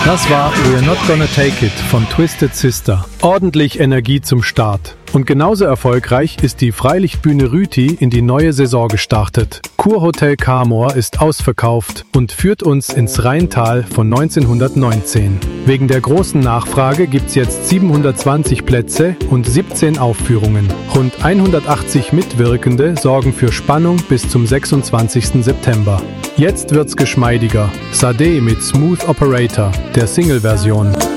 Das war We're Not Gonna Take It von Twisted Sister. Ordentlich Energie zum Start. Und genauso erfolgreich ist die Freilichtbühne Rüti in die neue Saison gestartet. Kurhotel Kamor ist ausverkauft und führt uns ins Rheintal von 1919. Wegen der großen Nachfrage gibt's jetzt 720 Plätze und 17 Aufführungen. Rund 180 Mitwirkende sorgen für Spannung bis zum 26. September. Jetzt wird's geschmeidiger. Sade mit Smooth Operator, der Single-Version.